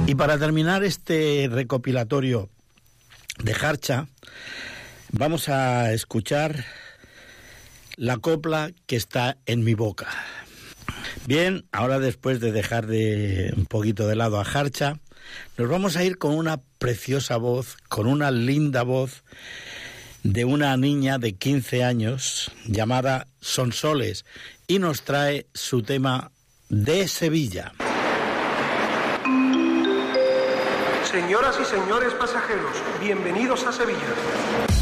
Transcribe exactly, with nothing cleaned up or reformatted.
Y para terminar este recopilatorio de Jarcha, vamos a escuchar la copla que está en mi boca. Bien, ahora después de dejar de un poquito de lado a Jarcha, nos vamos a ir con una preciosa voz, con una linda voz de una niña de quince años llamada Sonsoles, y nos trae su tema de Sevilla. Señoras y señores pasajeros, bienvenidos a Sevilla.